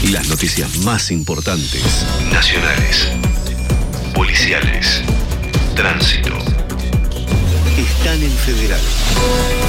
Las noticias más importantes, nacionales, policiales, tránsito, están en Federal.